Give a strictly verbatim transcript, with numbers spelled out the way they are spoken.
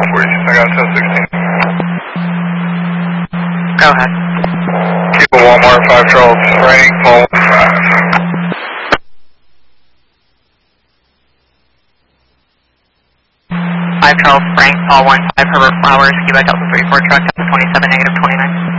forty-two, I got ten sixteen. Go ahead. Keep a Walmart, five Charles, Frank, Paul, five. five Charles, Frank, Paul, one five, Herbert Flowers, Cuba Delta three four, truck, Delta twenty-seven, negative twenty-nine.